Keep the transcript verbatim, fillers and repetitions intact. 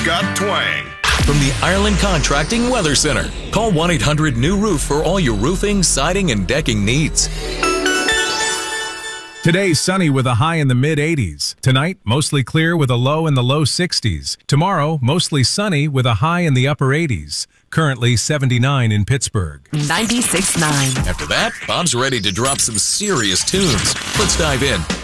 It's got twang. From the Ireland Contracting Weather Center. Call one eight hundred new roof for all your roofing, siding, and decking needs. Today, sunny with a high in the mid eighties. Tonight, mostly clear with a low in the low sixties. Tomorrow, mostly sunny with a high in the upper eighties. Currently seventy-nine in Pittsburgh. ninety-six point nine. After that, Bob's ready to drop some serious tunes. Let's dive in.